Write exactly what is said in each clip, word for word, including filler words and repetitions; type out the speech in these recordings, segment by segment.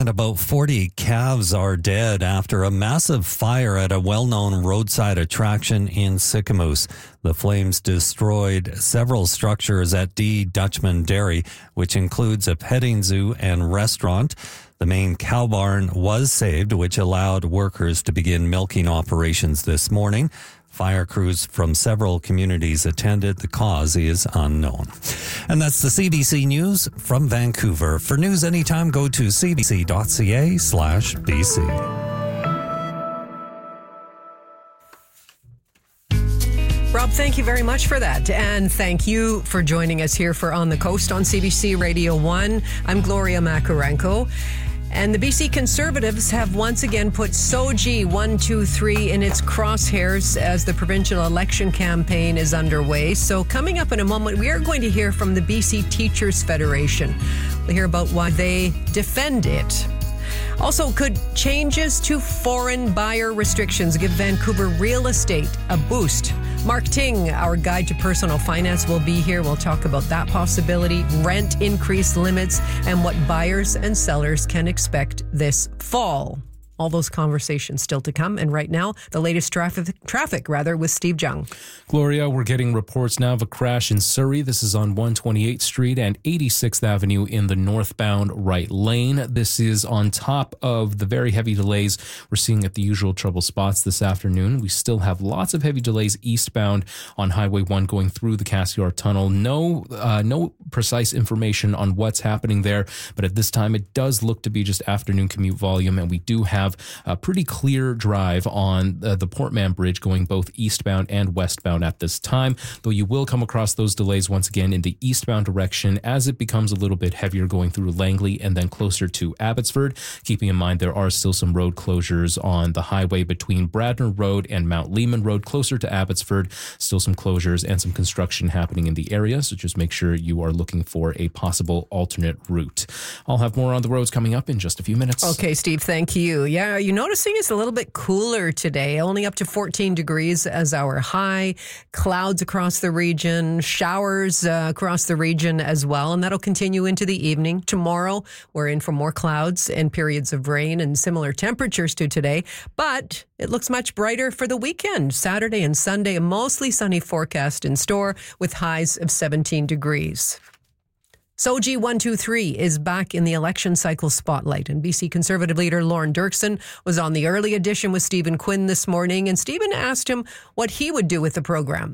and about forty calves are dead after a massive fire at a well-known roadside attraction in Sicamous. The flames destroyed several structures at D. Dutchman Dairy, which includes a petting zoo and restaurant. The main cow barn was saved, which allowed workers to begin milking operations this morning. Fire crews from several communities attended. The cause is unknown. And that's the C B C News from Vancouver. For news anytime, go to cbc.ca slash BC. Rob, thank you very much for that. And thank you for joining us here for On the Coast on C B C Radio one. I'm Gloria Makarenko. And the B C Conservatives have once again put S O G one two three in its crosshairs as the provincial election campaign is underway. So coming up in a moment, we are going to hear from the B C Teachers Federation. We'll hear about why they defend it. Also, could changes to foreign buyer restrictions give Vancouver real estate a boost? Mark Ting, our guide to personal finance, will be here. We'll talk about that possibility, rent increase limits, and what buyers and sellers can expect this fall. All those conversations still to come. And right now, the latest traffic, traffic rather, with Steve Jung. Gloria, we're getting reports now of a crash in Surrey. This is on one twenty-eighth Street and eighty-sixth Avenue in the northbound right lane. This is on top of the very heavy delays we're seeing at the usual trouble spots this afternoon. We still have lots of heavy delays eastbound on Highway one going through the Cassiar Tunnel. No, uh, no precise information on what's happening there, but at this time, it does look to be just afternoon commute volume, and we do have a pretty clear drive on uh, the Portman Bridge going both eastbound and westbound at this time, though you will come across those delays once again in the eastbound direction as it becomes a little bit heavier going through Langley and then closer to Abbotsford. Keeping in mind there are still some road closures on the highway between Bradner Road and Mount Lehman Road closer to Abbotsford. Still some closures and some construction happening in the area, so just make sure you are looking for a possible alternate route. I'll have more on the roads coming up in just a few minutes. Okay, Steve, thank you. Yeah, are you noticing it's a little bit cooler today? Only up to fourteen degrees as our high. Clouds across the region, showers uh, across the region as well, and that'll continue into the evening. Tomorrow, we're in for more clouds and periods of rain and similar temperatures to today, but it looks much brighter for the weekend. Saturday and Sunday, a mostly sunny forecast in store with highs of seventeen degrees. S O G one two three is back in the election cycle spotlight, and B C Conservative leader Lorne Dirksen was on the early edition with Stephen Quinn this morning, and Stephen asked him what he would do with the program.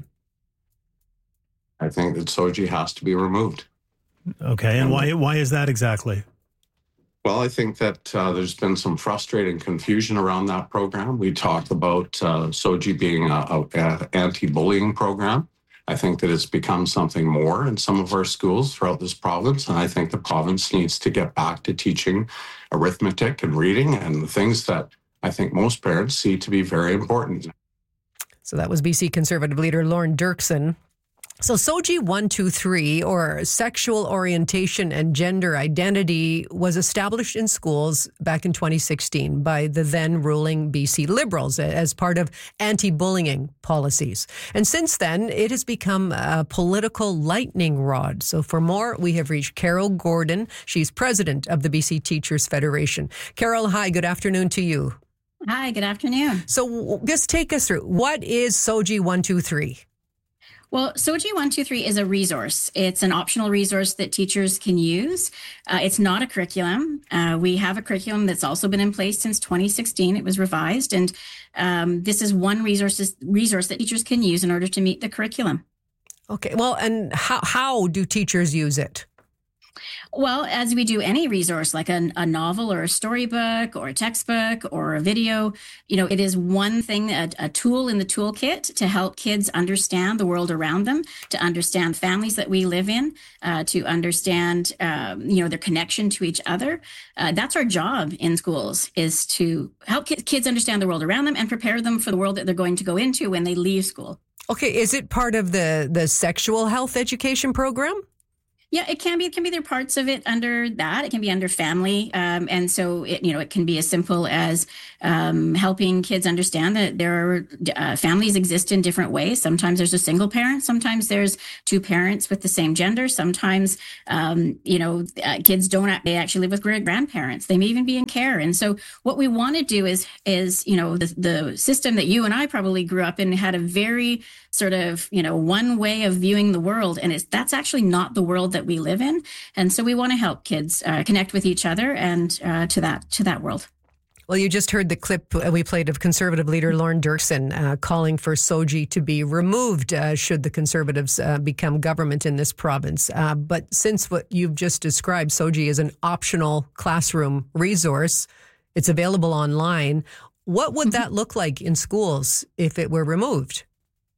I think that S O G has to be removed. Okay, and why why is that exactly? Well, I think that uh, there's been some frustrating confusion around that program. We talked about uh, S O G being an anti-bullying program. I think that it's become something more in some of our schools throughout this province, and I think the province needs to get back to teaching arithmetic and reading and the things that I think most parents see to be very important. So that was B C Conservative leader Lorne Dirksen. So S O G one two three, or sexual orientation and gender identity, was established in schools back in twenty sixteen by the then ruling B C Liberals as part of anti-bullying policies. And since then, it has become a political lightning rod. So for more, we have reached Carol Gordon. She's president of the B C Teachers Federation. Carol, hi, good afternoon to you. Hi, good afternoon. So just take us through, what is S O G one two three? Well, S O G one two three is a resource. It's an optional resource that teachers can use. Uh, it's not a curriculum. Uh, we have a curriculum that's also been in place since twenty sixteen. It was revised, and um, this is one resource, resource that teachers can use in order to meet the curriculum. Okay, well, and how, how do teachers use it? Well, as we do any resource, like a, a novel or a storybook or a textbook or a video, you know, it is one thing, a, a tool in the toolkit to help kids understand the world around them, to understand families that we live in, uh, to understand, um, you know, their connection to each other. Uh, that's our job in schools, is to help ki- kids understand the world around them and prepare them for the world that they're going to go into when they leave school. Okay, is it part of the, the sexual health education program? Yeah, it can be. It can be there parts of it under that. It can be under family, um, and so it, you know, it can be as simple as um, helping kids understand that there are uh, families exist in different ways. Sometimes there's a single parent. Sometimes there's two parents with the same gender. Sometimes, um, you know, uh, kids don't. Act, they actually live with great grandparents. They may even be in care. And so, what we want to do is, is you know, the the system that you and I probably grew up in had a very sort of, you know, one way of viewing the world, and it's that's actually not the world that we live in. And so we want to help kids uh, connect with each other and uh, to that to that world. Well, you just heard the clip we played of Conservative leader Lorne Dirksen uh, calling for S O G I to be removed uh, should the Conservatives uh, become government in this province. Uh, but since what you've just described, S O G I is an optional classroom resource. It's available online. What would that look like in schools if it were removed?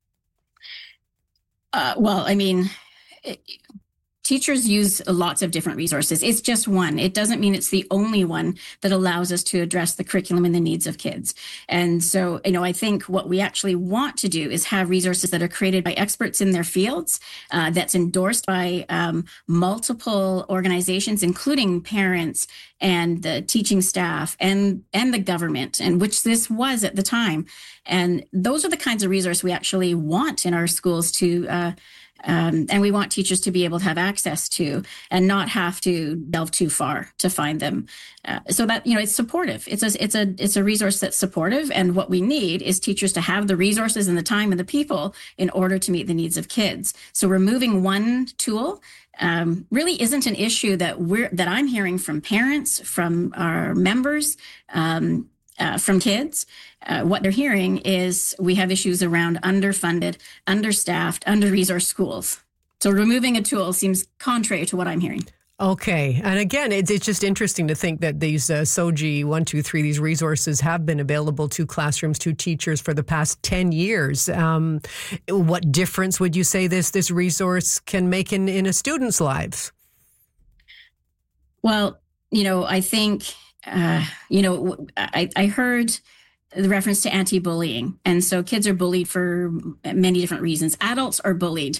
Uh, well, I mean, it, teachers use lots of different resources. It's just one. It doesn't mean it's the only one that allows us to address the curriculum and the needs of kids. And so, you know, I think what we actually want to do is have resources that are created by experts in their fields, uh, that's endorsed by um, multiple organizations, including parents and the teaching staff and and the government, and which this was at the time. And those are the kinds of resources we actually want in our schools to uh, Um, and we want teachers to be able to have access to and not have to delve too far to find them. Uh, so that, you know, it's supportive. It's a, it's a, it's a resource that's supportive. And what we need is teachers to have the resources and the time and the people in order to meet the needs of kids. So removing one tool um, really isn't an issue that we're, that I'm hearing from parents, from our members, um, Uh, from kids. Uh, what they're hearing is we have issues around underfunded, understaffed, under-resourced schools. So removing a tool seems contrary to what I'm hearing. Okay. And again, it's, it's just interesting to think that these uh, S O G I one, two, three, these resources have been available to classrooms, to teachers for the past ten years. Um, what difference would you say this this resource can make in, in a student's lives? Well, you know, I think... Uh, you know, I, I heard the reference to anti-bullying. And so kids are bullied for many different reasons. Adults are bullied.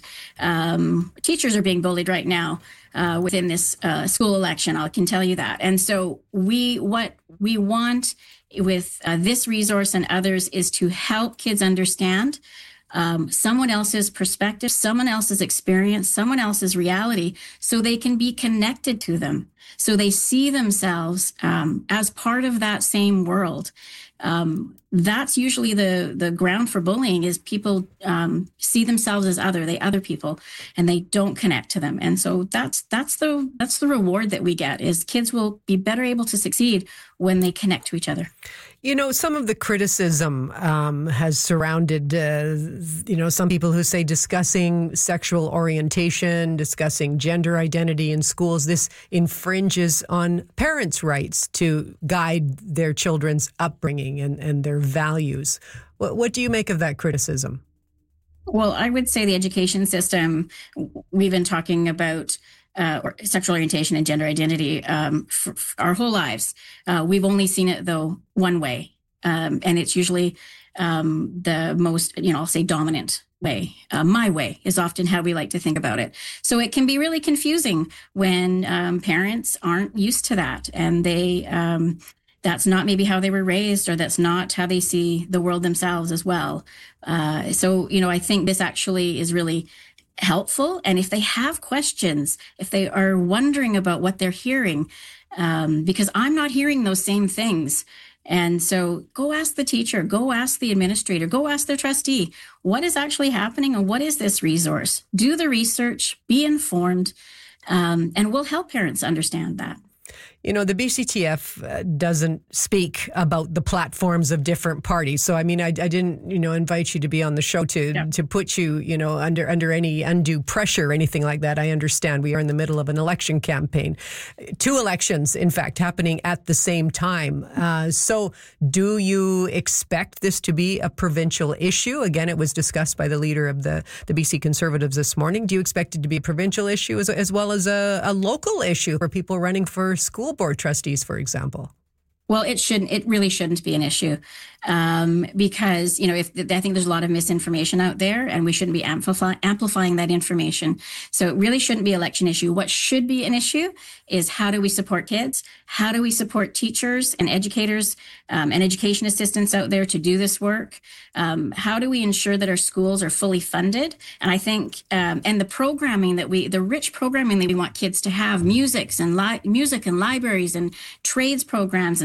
Um, teachers are being bullied right now uh, within this uh, school election. I can tell you that. And so we, what we want with uh, this resource and others is to help kids understand Um, someone else's perspective, someone else's experience, someone else's reality, so they can be connected to them. So they see themselves um, as part of that same world. Um, that's usually the the ground for bullying is people um, see themselves as other, they other people, and they don't connect to them. And so that's that's the that's the reward that we get is kids will be better able to succeed when they connect to each other. You know, some of the criticism um, has surrounded, uh, you know, some people who say discussing sexual orientation, discussing gender identity in schools, this infringes on parents' rights to guide their children's upbringing and, and their values. What, what do you make of that criticism? Well, I would say the education system, we've been talking about Uh, or sexual orientation and gender identity um, for, for our whole lives. Uh, we've only seen it, though, one way. Um, and it's usually um, the most, you know, I'll say dominant way. Uh, my way is often how we like to think about it. So it can be really confusing when um, parents aren't used to that. And they, um, that's not maybe how they were raised, or that's not how they see the world themselves as well. Uh, so, you know, I think this actually is really helpful. And if they have questions, if they are wondering about what they're hearing, um, because I'm not hearing those same things. And so go ask the teacher, go ask the administrator, go ask the trustee, what is actually happening and what is this resource? Do the research, be informed, um, and we'll help parents understand that. You know, the B C T F uh, doesn't speak about the platforms of different parties. So, I mean, I, I didn't, you know, invite you to be on the show to yeah. to put you, you know, under under any undue pressure or anything like that. I understand we are in the middle of an election campaign. Two elections, in fact, happening at the same time. Uh, so do you expect this to be a provincial issue? Again, it was discussed by the leader of the, the B C Conservatives this morning. Do you expect it to be a provincial issue as, as well as a, a local issue for people running for school board trustees, for example? Well, it shouldn't. It really shouldn't be an issue, um, because you know, if I think there's a lot of misinformation out there, and we shouldn't be amplify, amplifying that information. So it really shouldn't be an election issue. What should be an issue is how do we support kids? How do we support teachers and educators um, and education assistants out there to do this work? Um, how do we ensure that our schools are fully funded? And I think, um, and the programming that we, the rich programming that we want kids to have, musics and li- music and libraries and trades programs and